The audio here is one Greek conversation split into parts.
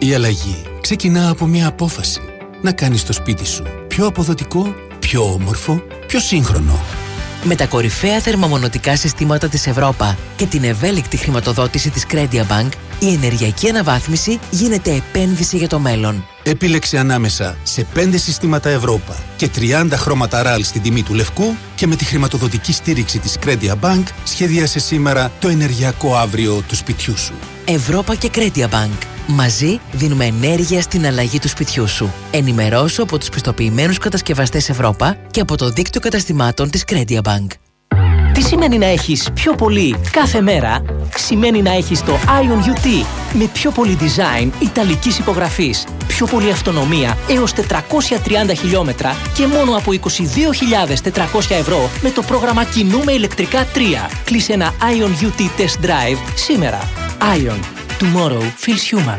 Η αλλαγή ξεκινά από μια απόφαση. Να κάνεις το σπίτι σου πιο αποδοτικό, πιο όμορφο, πιο σύγχρονο. Με τα κορυφαία θερμομονωτικά συστήματα της Ευρώπα και την ευέλικτη χρηματοδότηση της CrediaBank, η ενεργειακή αναβάθμιση γίνεται επένδυση για το μέλλον. Επίλεξε ανάμεσα σε 5 συστήματα Ευρώπα και 30 χρώματα RAL στην τιμή του λευκού και με τη χρηματοδοτική στήριξη της CrediaBank σχεδίασε σήμερα το ενεργειακό αύριο του σπιτιού σου. Ευρώπα και CrediaBank. Μαζί δίνουμε ενέργεια στην αλλαγή του σπιτιού σου. Ενημερώσου από τους πιστοποιημένους κατασκευαστές Ευρώπα και από το δίκτυο καταστημάτων της CrediaBank. Τι σημαίνει να έχεις πιο πολύ κάθε μέρα? Σημαίνει να έχεις το Ion UT με πιο πολύ design ιταλικής υπογραφής, πιο πολύ αυτονομία έως 430 χιλιόμετρα και μόνο από 22.400 ευρώ με το πρόγραμμα Κινούμε ηλεκτρικά 3. Κλείσε ένα Ion UT Test Drive σήμερα. Ion. Tomorrow feels human.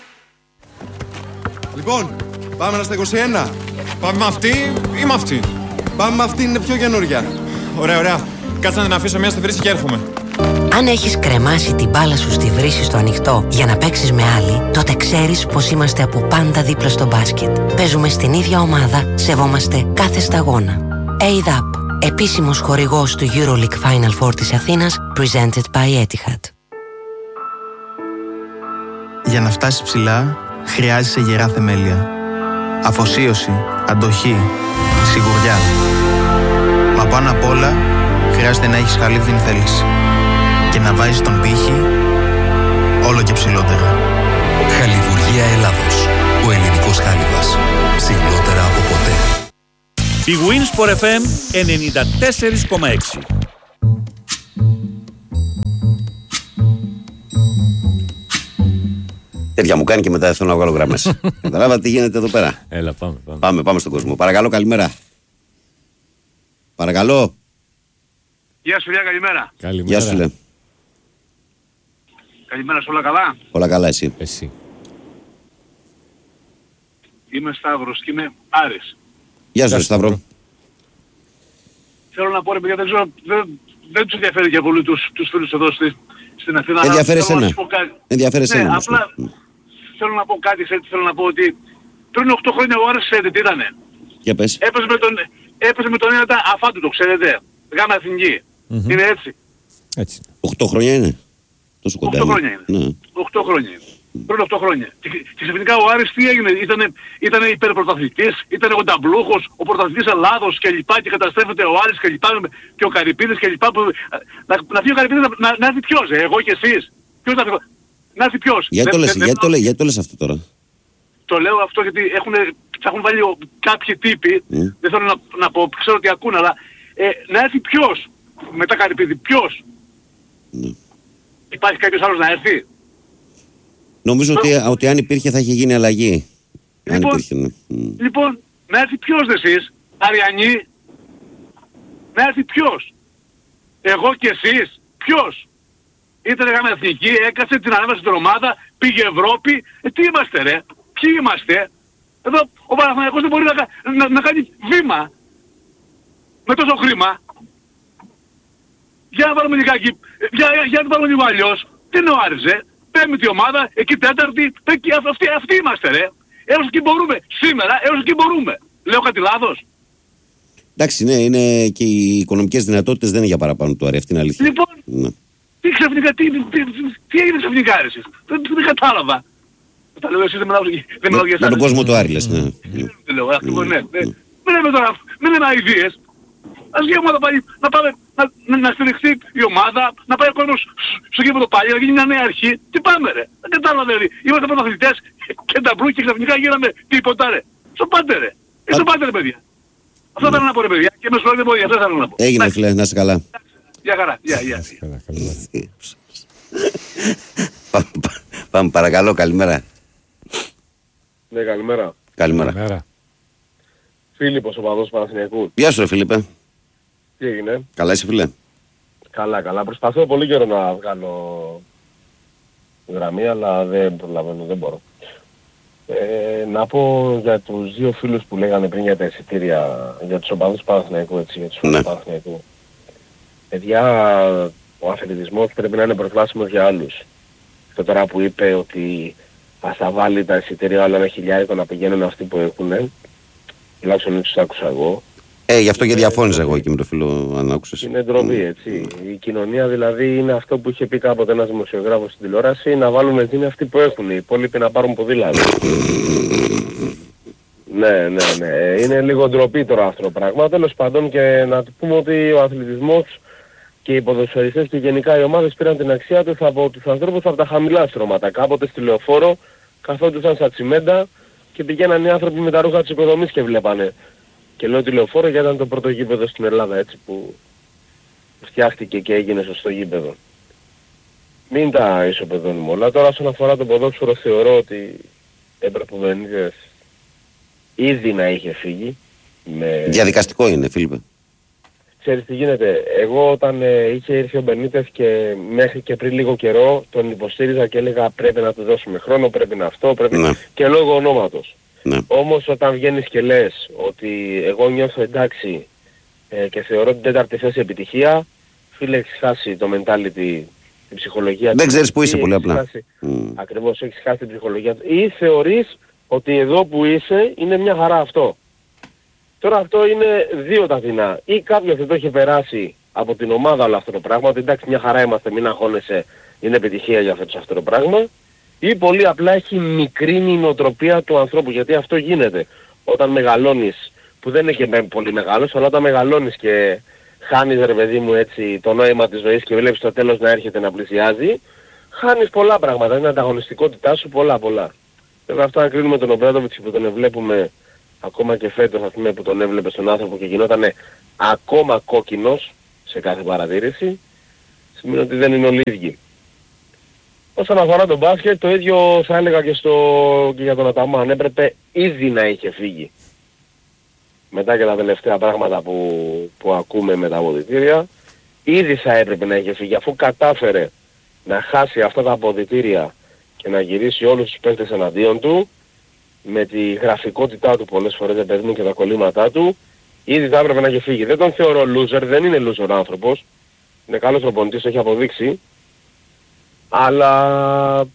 Λοιπόν, πάμε στα 21. Πάμε με αυτή ή με αυτή? Πάμε με αυτή, είναι πιο καινούρια. Ωραία, ωραία. Κάτσε να την αφήσω μία στη βρύση και έρχομαι. Αν έχεις κρεμάσει την μπάλα σου στη βρύση στο ανοιχτό για να παίξεις με άλλη, τότε ξέρεις πως είμαστε από πάντα δίπλα στο μπάσκετ. Παίζουμε στην ίδια ομάδα, σεβόμαστε κάθε σταγόνα. ADAP, επίσημος χορηγός του EuroLeague Final Four της Αθήνας, presented by Etihad. Για να φτάσεις ψηλά, χρειάζεσαι γερά θεμέλια. Αφοσίωση, αντοχή, σιγουριά. Μα πάνω απ' όλα, χρειάζεται να έχεις χαλίβδιν θέληση. Και να βάζεις τον πύχη όλο και ψηλότερα. Χαλιβουργία Ελλάδος. Ο ελληνικός χάλιβας. Ψηλότερα από ποτέ. Η Winsport FM 94,6. Τέτοια μου κάνει και μετά θέλω να βγάλω γραμμές. Καταλάβατε τι γίνεται εδώ πέρα? Έλα, πάμε. Πάμε στον κόσμο. Παρακαλώ, καλημέρα. Παρακαλώ. Γεια σου, καλημέρα. Γεια σου, λέει. Καλημέρα, όλα καλά? Όλα καλά, εσύ? Είμαι Σταύρος και είμαι Άρης. Γεια σου, Σταύρο. Θέλω να πω, ρε παιδιά, δεν ξέρω, δεν τους ενδιαφέρει για πολύ τους φίλους εδώ στην Αθήνα. Ενδιαφέρει εσένα. Ναι, απλά θέλω να πω κάτι, θέλω να πω ότι πριν 8 χρόνια ο Άρης ξέρετε τι ήτανε? Για πες. Έπαιζε με τον Ένατα Αφάντου, το ξέρετε. Γάμα Εθνική. Είναι έτσι. 8 χρόνια είναι. Τόσο κοντά. 8 χρόνια είναι. Ναι. 8 χρόνια είναι. Πριν 8 χρόνια. Και ξαφνικά ο Άρης τι έγινε? Ήτανε υπερπρωταθλητής, ήτανε ο ταμπλούχος, ο πρωταθλητής Ελλάδος και λοιπά και καταστρέφεται ο Άρης και λοιπά και ο Καρυπίδης και λοιπά. Να φύγει ο Καρυπίδης να έρθει ποιος? Εγώ και εσείς? Ποιος να έρθει ποιος? Γιατί το λες αυτό τώρα? Το λέω αυτό γιατί θα έχουν βάλει κάποιοι τύποι, δεν θέλω να πω, ξέρω ότι ακούν, αλλά να έρθει ποιος μετά Καρυπίδη, ποιος? Υπάρχει κάποιος άλλος να έρθει? Νομίζω ότι αν υπήρχε θα είχε γίνει αλλαγή. Λοιπόν, να έρθει ποιος εσείς? Αριανοί? Να έρθει ποιος? Εγώ και εσείς? Ποιος? Ήτανε γάμα εθνική, έκατσε, την ανέβασε στην ομάδα, πήγε Ευρώπη. Τι είμαστε ρε? Ποιοι είμαστε? Εδώ ο Παναθηναϊκός δεν μπορεί να κάνει βήμα με τόσο χρήμα. Για να βάλουμε λιγάκι, για να βάλουμε λίγο αλλιώς. Τι είναι ο Άρης, πέμπτη ομάδα, εκεί τέταρτη, αυτοί είμαστε ρε. Έως εκεί μπορούμε, σήμερα, έως εκεί μπορούμε. Λέω κάτι λάθος? Εντάξει, ναι, είναι και οι οικονομικές δυνατότητες δεν είναι για παραπάνω του Άρη, αυτή είναι αλήθεια. Λοιπόν, τι ξαφνικά, τι έγινε ξαφνικά ρε εσείς? Δεν κατάλαβα. Τα λέω εσείς, δεν μιλάω για εσάς. Με τον κόσμο του Άρη λες, ναι. Δεν λέω, ακριβώς, ναι. Μην λέμε τώρα, μην λέμε αηδίες. Ας η ομάδα πάει, να πάμε, να στηριχθεί η ομάδα, να πάει ο κόσμος στο γήπεδο πάλι, να γίνει μια νέα αρχή. Τι πάμε ρε? Δεν κατάλαβα ρε. Είμαστε πρωταθλητές και ταμπλού και ξαφνικά γίναμε τίποτα ρε. Στο πάτε ρε. Στο πάτε ρε παιδιά. Αυτό θέλω να πω ρε παιδιά. Και με συγχωρείτε πολύ, αυτό θέλω να πω. Έγινε φίλε, να είσαι καλά. Γεια χαρά. Πάμε παρακαλώ, καλημέρα. Ναι, καλημέρα. Καλημέρα. Φίλιππος, ο παδός Παναθηναϊκού. Γεια σου ρε Φίλιππε. Τι έγινε? Καλά είσαι φίλε? Καλά. Προσπαθώ πολύ καιρό να βγάλω γραμμή, αλλά δεν προλαβαίνω, δεν μπορώ. Να πω για τους δύο φίλους που λέγανε πριν για τα εισιτήρια, για τους οπαδούς Παναθηναϊκού, έτσι, για τους φίλους Παναθηναϊκού. Παιδιά, ο αθλητισμός πρέπει να είναι προσβάσιμος για άλλους. Και τώρα που είπε ότι ας τα βάλει τα εισιτήρια όλα ένα χιλιάρικο να πηγαίνουν αυτοί που έχουν. Τουλάχιστον έτσι τους άκουσα εγώ. Γι' αυτό και διαφώνησα εγώ εκεί με το φίλο, αν άκουσες. Είναι ντροπή, έτσι. Η κοινωνία δηλαδή είναι αυτό που είχε πει κάποτε ένας δημοσιογράφος στην τηλεόραση, να βάλουν ευθύνη αυτοί που έχουν. Οι υπόλοιποι να πάρουν ποδήλατο. Ναι. Είναι λίγο ντροπή τώρα αυτό το πράγμα. Τέλος πάντων, και να του πούμε ότι ο αθλητισμός και οι ποδοσφαιριστές και γενικά οι ομάδες πήραν την αξία τους από τους ανθρώπους από τα χαμηλά στρώματα. Κάποτε στη Λεωφόρο καθόντουσαν στα τσιμέντα και πηγαίναν οι άνθρωποι με τα ρούχα της οικοδομής και βλέπανε. Και λέω τη Λεωφόρο γιατί ήταν το πρώτο γήπεδο στην Ελλάδα, έτσι, που φτιάχτηκε και έγινε σωστό γήπεδο. Μην τα ισοπεδώνουμε όλα. Τώρα όσον αφορά το ποδόσφαιρο θεωρώ ότι έπρεπε ο Μπενίτες ήδη να είχε φύγει. Διαδικαστικό είναι, Φίλιππε. Ξέρεις τι γίνεται, εγώ όταν είχε έρθει ο Μπενίτες και μέχρι και πριν λίγο καιρό τον υποστήριζα και έλεγα πρέπει να του δώσουμε χρόνο, πρέπει να αυτό, πρέπει και λόγω ονόματος. Ναι. Όμως όταν βγαίνεις και λες ότι εγώ νιώθω εντάξει και θεωρώ την τέταρτη θέση επιτυχία, φίλε, έχεις χάσει το mentality, την ψυχολογία. Δεν ξέρεις που είσαι πολύ απλά. Ακριβώς, έχεις χάσει την ψυχολογία. Ή θεωρείς ότι εδώ που είσαι είναι μια χαρά αυτό. Τώρα αυτό είναι δύο τα δεινά. Ή κάποιος δεν το έχει περάσει από την ομάδα όλο αυτό το πράγμα, ότι εντάξει μια χαρά είμαστε, μην αγχώνεσαι, είναι επιτυχία για φέτος αυτό το πράγμα. Ή πολύ απλά έχει μικρύνει η νοοτροπία του ανθρώπου, γιατί αυτό γίνεται. Όταν μεγαλώνεις, που δεν είναι και πολύ μεγάλος, αλλά όταν μεγαλώνεις και χάνεις ρε παιδί μου έτσι το νόημα της ζωής και βλέπεις το τέλος να έρχεται να πλησιάζει, χάνεις πολλά πράγματα, είναι ανταγωνιστικότητά σου πολλά. Βέβαια αυτό να κρίνουμε τον Ομπράντοβιτς που τον βλέπουμε ακόμα και φέτος, ας πούμε, που τον έβλεπε στον άνθρωπο και γινότανε ακόμα κόκκινος σε κάθε παρατήρηση, σημαίνει ότι δεν είναι όλοι ίδιοι. Όσον αφορά τον μπάσκετ, το ίδιο θα έλεγα και για τον Αταμάν. Έπρεπε ήδη να είχε φύγει. Μετά και τα τελευταία πράγματα που ακούμε με τα αποδυτήρια, ήδη θα έπρεπε να είχε φύγει. Αφού κατάφερε να χάσει αυτά τα αποδυτήρια και να γυρίσει όλους τους παίκτες εναντίον του, με τη γραφικότητά του πολλές φορές δεν παίρνουν και τα κολλήματά του, ήδη θα έπρεπε να είχε φύγει. Δεν τον θεωρώ loser, δεν είναι loser άνθρωπος. Είναι καλός προπονητής, το έχει αποδείξει. Αλλά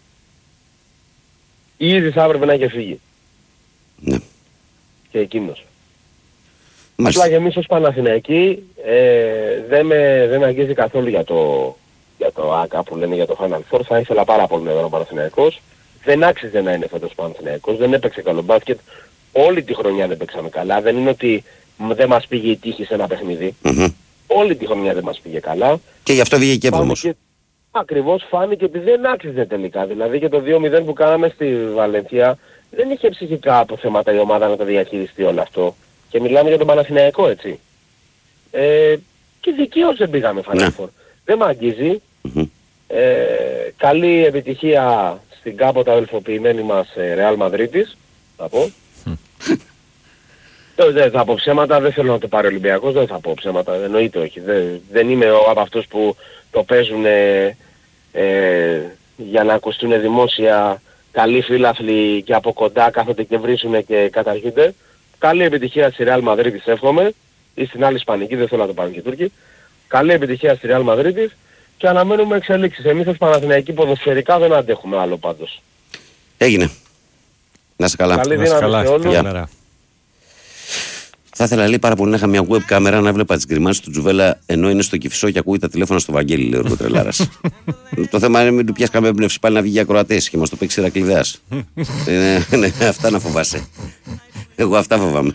ήδη θα έπρεπε να είχε φύγει. Ναι. Και εκείνος. Απλά και εμείς ως Παναθηναϊκοί δεν με αγγίζει καθόλου για το ΆΚΑ που λένε για το Final Four. Θα ήθελα πάρα πολύ να είμαι ο Παναθηναϊκός. Δεν άξιζε να είναι φέτος Παναθηναϊκός. Δεν έπαιξε καλό μπάσκετ. Όλη τη χρονιά δεν παίξαμε καλά. Δεν είναι ότι δεν μας πήγε η τύχη σε ένα παιχνίδι. Όλη τη χρονιά δεν μας πήγε καλά. Και γι' αυτό βγήκε και έβδομος. Ακριβώς φάνηκε ότι δεν άξιζε τελικά. Δηλαδή και το 2-0 που κάναμε στη Βαλένθια δεν είχε ψυχικά αποθέματα η ομάδα να το διαχειριστεί όλο αυτό. Και μιλάμε για τον Παναθηναϊκό, έτσι. Και δικαίως δεν πήγαμε Final Four. Δεν μ' αγγίζει. Καλή επιτυχία στην κάποτε αδελφοποιημένη μας Real Μαδρίτης, θα πω. Δεν θα πω ψέματα, δεν θέλω να το πάρει ο Ολυμπιακός, δεν θα πω ψέματα, εννοείται όχι. Δεν είμαι από αυτούς που το παίζουν για να ακουστούν δημόσια καλοί φίλαθλοι και από κοντά κάθονται και βρίσουν και καταργούνται. Καλή επιτυχία στη Real Μαδρίτης εύχομαι, ή στην άλλη Ισπανική, δεν θέλω να το πάρουν και οι Τούρκοι. Καλή επιτυχία στη Real Μαδρίτης και αναμένουμε εξελίξεις. Εμείς ως Παναθηναϊκοί ποδοσφαιρικά δεν αντέχουμε άλλο πάντως. Έγινε. Να είσαι καλά. Καλή δύναμη σε όλους. Θα ήθελα λέει πάρα πολύ να είχα μια web κάμερα να έβλεπα τις γκριμάσεις του Τζουβέλα ενώ είναι στο Κηφισό και ακούει τα τηλέφωνα στο Βαγγέλη, λέει ο Ρογκοτρελάρας. Το θέμα είναι μην του πιάσει καμία έμπνευση πάλι να βγει για ακροατές και μας το παίξει Ηρακλειδέας. Ναι, αυτά να φοβάσαι. Εγώ αυτά φοβάμαι.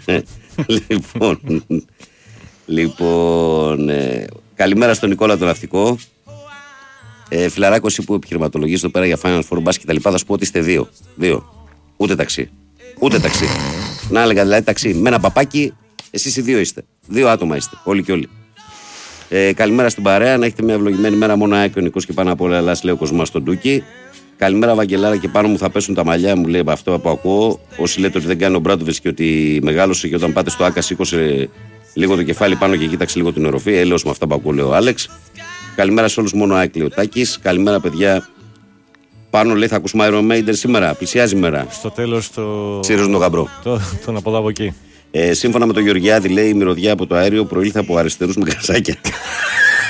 Λοιπόν, καλημέρα στον Νικόλα τον Ναυτικό. Φιλαράκο, εσύ που επιχειρηματολογείς εδώ πέρα για Final Four Basketball και τα λοιπά, θα σου πω ότι είστε δύο. Ούτε ταξί. Να έλεγα δηλαδή ταξί. Με ένα παπάκι, εσείς οι δύο είστε. Δύο άτομα είστε. Όλοι και όλοι. Καλημέρα στην παρέα. Να έχετε μια ευλογημένη μέρα. Μόνο ΑΕΚ ο Νικός και πάνω από όλα Ελλάς, λέει ο Κοσμάς στον Τούκι. Καλημέρα, Βαγγελάρα, και πάνω μου θα πέσουν τα μαλλιά μου, λέει από αυτό που ακούω. Όσοι λέτε ότι δεν κάνει ο Μπράντοβιτς και ότι μεγάλωσε και όταν πάτε στο ΆΚΑ σήκωσε λίγο το κεφάλι πάνω και κοίταξε λίγο την οροφή. Έλεος με αυτά που ακούω, λέει ο Άλεξ. Καλημέρα σε όλους, μόνο ΑΕΚ, λέει ο Τάκης. Καλημέρα, παιδιά. Πάνω λέει θα ακούσουμε Iron Maiden σήμερα. Πλησιάζει η μέρα. Στο τέλος το. Τσίρος τον γαμπρό. Τον απολαύω εκεί. Σύμφωνα με τον Γεωργιάδη, λέει η μυρωδιά από το αέριο προήλθε από αριστερούς με κρασάκια.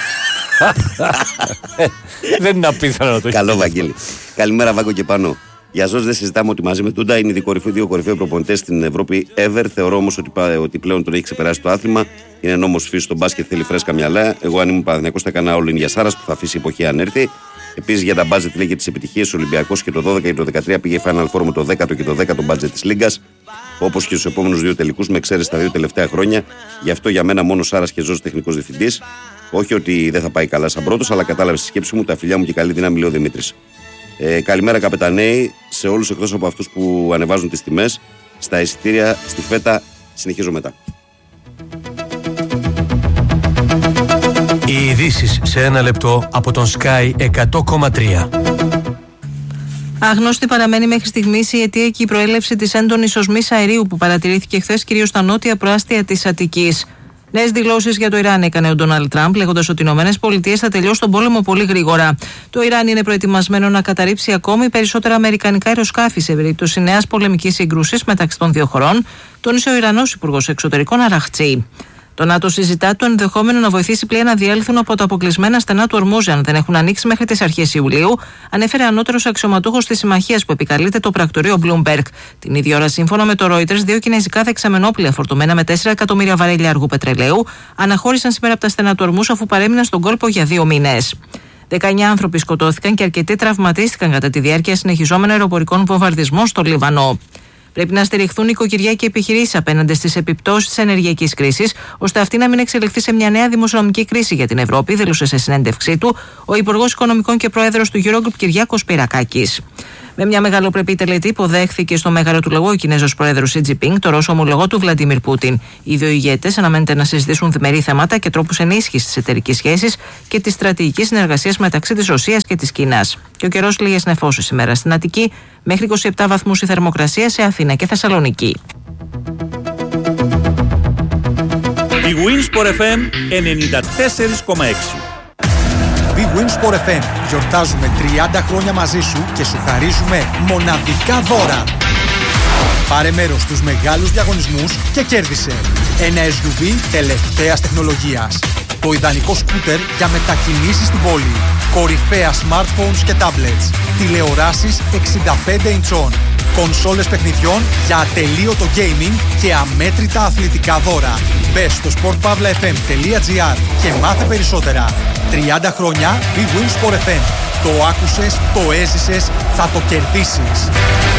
Δεν είναι απίθανο να το έχει. Καλό, Βαγγέλη. Καλημέρα, Βάγκο και πάνω. Για Ζος δεν συζητάμε ότι μαζί με Τούντα είναι οι δύο κορυφαίοι προπονητές στην Ευρώπη ever. Θεωρώ όμως ότι πλέον τον έχει ξεπεράσει το άθλημα. Είναι νόμος φύσης στο μπάσκετ, θέλει φρέσκα μυαλά. Εγώ, αν ήμουν Παναθηναϊκός, θα έκανα all in για Σάρας που θα αφήσει η εποχή αν έρθει. Επίσης για τα μπάτζετ λέει και τις επιτυχίες. Ο Ολυμπιακός και το 12 και το 13 πήγε Final Four με το 10ο και το 10ο μπάτζετ της Λίγκας. Όπως και στους επόμενους δύο τελικούς, με εξαίρεση τα δύο τελευταία χρόνια. Γι' αυτό για μένα μόνο Σάρας και Ζος τεχνικός διευθυντής. Όχι ότι δεν θα πάει καλά σαν πρώτος, αλλά κατάλαβε στη σκέψη μου τα φιλιά μου και καλή δύναμη, λέει ο Δημήτρης. Καλημέρα καπεταναίοι σε όλους εκτός από αυτούς που ανεβάζουν τις τιμές. Στα εισιτήρια, στη φέτα, συνεχίζω μετά. Οι ειδήσεις σε ένα λεπτό από τον Sky 100,3. Αγνώστη παραμένει μέχρι στιγμής η αιτία και η προέλευση της έντονης οσμής αερίου που παρατηρήθηκε χθες κυρίως στα νότια προάστια της Αττικής. Νέες δηλώσεις για το Ιράν έκανε ο Ντόναλντ Τραμπ, λέγοντας ότι οι ΗΠΑ θα τελειώσουν τον πόλεμο πολύ γρήγορα. Το Ιράν είναι προετοιμασμένο να καταρρύψει ακόμη περισσότερα αμερικανικά αεροσκάφη σε περίπτωση νέας πολεμικής σύγκρουσης μεταξύ των δύο χωρών, τόνισε ο Ιρανός Υπουργός Εξωτερικών Αραχτσί. Το ΝΑΤΟ συζητά το ενδεχόμενο να βοηθήσει πλοία να διέλθουν από τα αποκλεισμένα στενά του Ορμούζ αν δεν έχουν ανοίξει μέχρι τις αρχές Ιουλίου, ανέφερε ανώτερος αξιωματούχος της συμμαχίας που επικαλείται το πρακτορείο Bloomberg. Την ίδια ώρα, σύμφωνα με το Reuters, δύο κινέζικα δεξαμενόπλοια φορτωμένα με 4 εκατομμύρια βαρέλια αργού πετρελαίου αναχώρησαν σήμερα από τα στενά του Ορμούζ αφού παρέμειναν στον κόλπο για 2 μήνες. 19 άνθρωποι σκοτώθηκαν και αρκετοί τραυματίστηκαν κατά τη διάρκεια συνεχιζόμενων αεροπορικών βομβαρδισμών στο Λίβανο. Πρέπει να στηριχθούν οικογενειακοί και επιχειρήσεις απέναντι στις επιπτώσεις της ενεργειακής κρίσης, ώστε αυτή να μην εξελιχθεί σε μια νέα δημοσιονομική κρίση για την Ευρώπη, δήλωσε σε συνέντευξή του ο Υπουργός Οικονομικών και Πρόεδρος του Eurogroup Κυριάκος Πυρακάκης. Με μια μεγαλοπρεπή τελετή υποδέχθηκε στο μέγαρο του λαού ο Κινέζος Πρόεδρος Σι Τζινπίνγκ, το Ρώσο ομολογό του Βλαντίμιρ Πούτιν. Οι δύο ηγέτες αναμένεται να συζητήσουν διμερεί θέματα και τρόπους ενίσχυσης της εταιρικής σχέσης και της στρατηγικής συνεργασίας μεταξύ της Ρωσίας και της Κίνας. Και ο καιρός λίγες νεφώσεις σήμερα στην Αττική, μέχρι 27 βαθμούς η θερμοκρασία σε Αθήνα και Θεσσαλονίκη. Η Winsport FM 94,6. Big Win Sport FM. Γιορτάζουμε 30 χρόνια μαζί σου και σου χαρίζουμε μοναδικά δώρα. Πάρε μέρος στους μεγάλους διαγωνισμούς και κέρδισε ένα SUV τελευταίας τεχνολογίας. Το ιδανικό σκούτερ για μετακινήσεις στην πόλη. Κορυφαία smartphones και tablets. Τηλεοράσεις 65 ιντσών. Κονσόλες παιχνιδιών για ατελείωτο gaming και αμέτρητα αθλητικά δώρα. Μπες στο sportpavlafm.gr και μάθε περισσότερα. 30 χρόνια Big Win Sport FM. Το άκουσες, το έζησες, θα το κερδίσεις.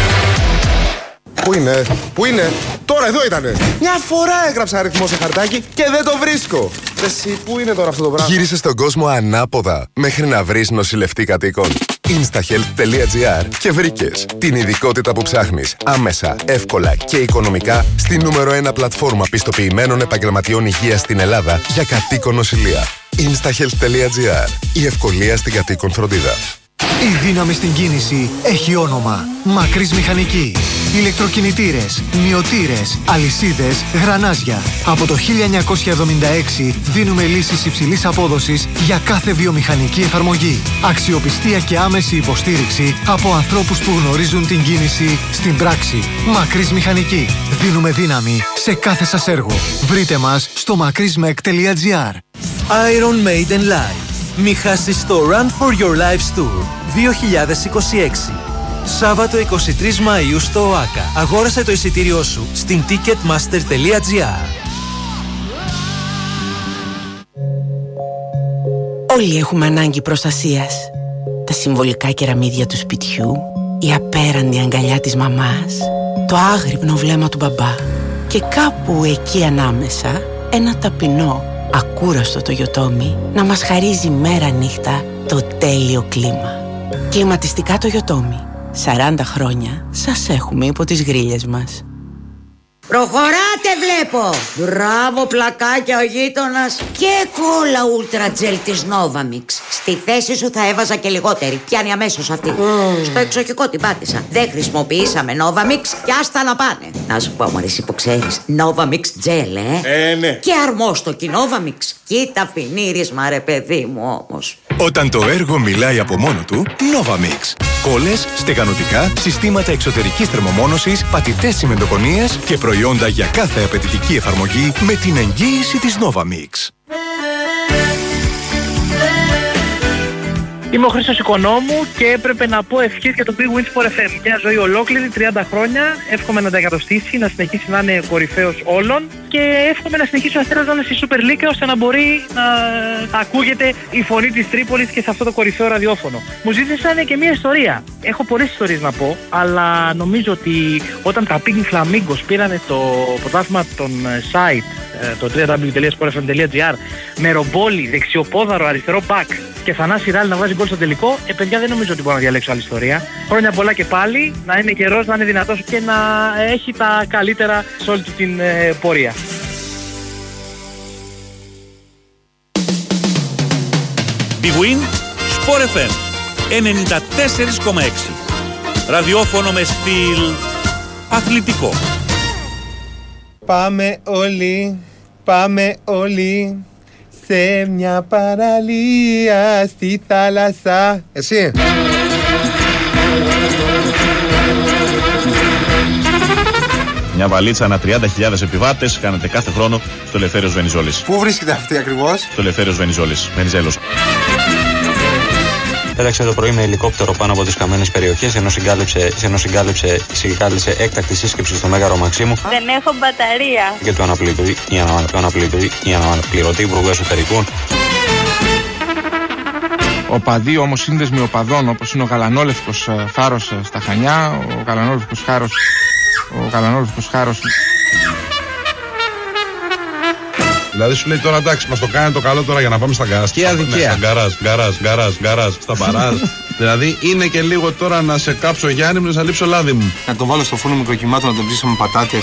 Πού είναι, τώρα εδώ ήτανε. Μια φορά έγραψα αριθμό σε χαρτάκι και δεν το βρίσκω. Εσύ, πού είναι τώρα αυτό το πράγμα. Γύρισες στον κόσμο ανάποδα μέχρι να βρεις νοσηλευτή κατοίκων. Instahealth.gr και βρήκες την ειδικότητα που ψάχνεις άμεσα, εύκολα και οικονομικά στη νούμερο 1 πλατφόρμα πιστοποιημένων επαγγελματιών υγείας στην Ελλάδα για κατοίκον νοσηλεία. Instahealth.gr. Η ευκολία στην κατοίκον φροντίδα. Η δύναμη στην κίνηση έχει όνομα. Μακρύς Μηχανική. Ηλεκτροκινητήρες, μυωτήρες, αλυσίδες, γρανάζια. Από το 1976 δίνουμε λύσεις υψηλής απόδοσης για κάθε βιομηχανική εφαρμογή. Αξιοπιστία και άμεση υποστήριξη από ανθρώπους που γνωρίζουν την κίνηση στην πράξη. Μακρύς Μηχανική. Δίνουμε δύναμη σε κάθε σας έργο. Βρείτε μας στο makrismek.gr. Iron Maiden Live. Μη χάσεις το Run for Your Lives Tour 2026. Σάββατο 23 Μαΐου στο ΟΑΚΑ. Αγόρασε το εισιτήριό σου στην ticketmaster.gr. Όλοι έχουμε ανάγκη προστασίας. Τα συμβολικά κεραμίδια του σπιτιού, η απέραντη αγκαλιά της μαμάς, το άγρυπνο βλέμμα του μπαμπά και κάπου εκεί ανάμεσα ένα ταπεινό, ακούραστο το Yotomi να μας χαρίζει μέρα νύχτα το τέλειο κλίμα. Κλιματιστικά το Yotomi. 40 χρόνια σας έχουμε υπό τις γρίλες μας. Προχωράτε βλέπω! Μπράβο πλακάκια ο γείτονας. Και κόλλα ούλτρα τζελ της Novamix. Στη θέση σου θα έβαζα και λιγότερη. Πιάνει αμέσως αυτή. Στο εξοχικό την πάτησα. Δεν χρησιμοποιήσαμε Novamix και άστα να πάνε. Να σου πω μωρές που ξέρεις, Novamix τζελ ναι. Και αρμόστοκι Novamix. Κοίτα φινίρισμα ρε παιδί μου όμως. Όταν το έργο μιλάει από μόνο του, Novamix. Κόλλες, στεγανοτικά, συστήματα εξωτερικής θερμομόνωσης, πατητές τσιμεντοκονίες και προϊόντα για κάθε απαιτητική εφαρμογή με την εγγύηση της Novamix. Είμαι ο Χρήστος Οικονόμου και έπρεπε να πω ευχές για το Big Wins Sport FM. Μια ζωή ολόκληρη, 30 χρόνια. Εύχομαι να τα εκατοστήσει, να συνεχίσει να είναι κορυφαίος όλων και εύχομαι να συνεχίσει ο Αστέρας να είναι στη Super League ώστε να μπορεί να ακούγεται η φωνή της Τρίπολης και σε αυτό το κορυφαίο ραδιόφωνο. Μου ζήτησαν και μια ιστορία. Έχω πολλές ιστορίες να πω, αλλά νομίζω ότι όταν τα Pink Flamingos πήρανε το πρωτάθλημα των site, το www.sportfm.gr, με Ρομπόλι, δεξιοπόδαρο, αριστερό back και Θανάση Ράλη να βάζει γκολ στο τελικό, παιδιά, δεν νομίζω ότι μπορώ να διαλέξω άλλη ιστορία. Χρόνια πολλά και πάλι, να είναι καιρός, να είναι δυνατός και να έχει τα καλύτερα σε όλη του την πορεία. Big Win Sport FM 94,6. Ραδιόφωνο με στυλ αθλητικό. Πάμε όλοι σε μια παραλία στη θάλασσα. Εσύ. Μια βαλίτσα ανά 30.000 επιβάτες κάνετε κάθε χρόνο στο Ελευθέριος Βενιζόλης. Πού βρίσκεται αυτή ακριβώς? Στο Ελευθέριος Βενιζόλης, Βενιζέλος. Πέταξε το πρωί με ελικόπτερο πάνω από τις καμένες περιοχές ενώ συγκάλυψε έκτακτη σύσκεψη στο Μέγαρο Μαξίμου. Δεν έχω μπαταρία. Και το αναπληρωτή Υπουργού Εσωτερικών. Οπαδοί όμως σύνδεσμοι οπαδών όπως είναι ο Γαλανόλευκος Χάρος στα Χανιά, ο Γαλανόλευκος Χάρος. Δηλαδή σου λέει τώρα εντάξει, μας το κάνει το καλό τώρα για να πάμε στα γκαράζ. Και αδικία. Γκαράζ, στα παράζ. Δηλαδή είναι και λίγο τώρα να σε κάψω Γιάννη μου, να λείψω λάδι μου. Να το βάλω στο φούρνο μικροκυμάτων, να το ψήσω με πατάτες.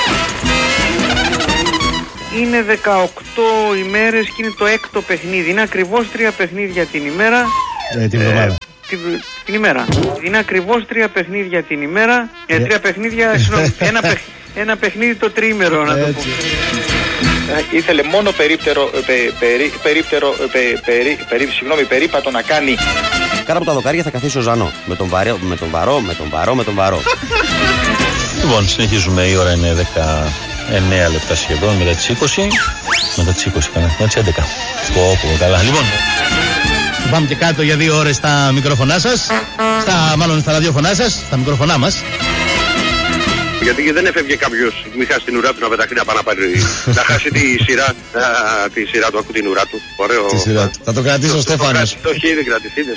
Είναι 18 ημέρες και είναι το 6ο παιχνίδι. Είναι ακριβώς 3 παιχνίδια την ημέρα. Την εβδομάδα. Την ημέρα. Είναι ακριβώς 3 παιχνίδια την ημέρα. 3 παιχνίδια, ένα παιχνίδι το τρίμερο να το πω. Ήθελε μόνο περίπατο να κάνει. Κάτω από τα δοκάρια θα καθίσει ο Ζανό. Με τον βαρό. Λοιπόν, συνεχίζουμε, η ώρα είναι 19 λεπτά σχεδόν μετά τις 20. Μετά τις 20 μετά τις 11. Καλά. Λοιπόν, πάμε και κάτω για 2 ώρες στα μικρόφωνά σας. Στα ραδιόφωνά σας, στα μικρόφωνά μας. Γιατί δεν έφευγε κάποιος, μη χάσει την ουρά του να πεταχτεί να πάει να πάρει, να χάσει τη σειρά του, ακού την ουρά του. Ωραίο. Τη σειρά του. Θα το κρατήσει ο Στέφανος. Το έχει ήδη κρατήσει, είδες.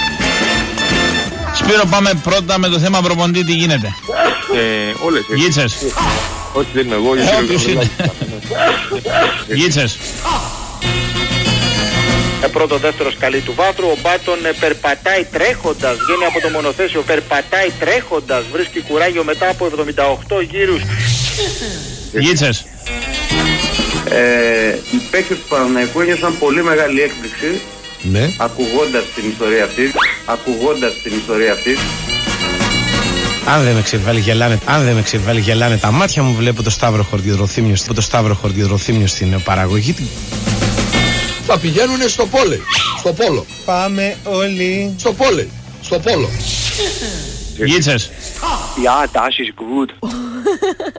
Σπύρο, πάμε πρώτα με το θέμα προπονητή, τι γίνεται. Όλες. Γίτσες. Όχι, δεν είμαι εγώ. Γίτσες. Πρώτο, δεύτερο σκαλί του Βάθρου. Ο Μπάτον περπατάει τρέχοντας. Βγαίνει από το μονοθέσιο, περπατάει τρέχοντας. Βρίσκει κουράγιο μετά από 78 γύρους. Γίτσες. Οι παίκτες του Παναθηναϊκού ένιωσαν πολύ μεγάλη έκπληξη. Ναι. Ακούγοντας την ιστορία αυτή. Αν δεν με ξεβάλει γελάνε τα μάτια μου, βλέπω το Σταύρο Χορτιδροθύμιο στην παραγωγή. Θα πηγαίνουνε στο πόλο. Πάμε όλοι στο πόλο. Γίτσες. Ja, das ist gut.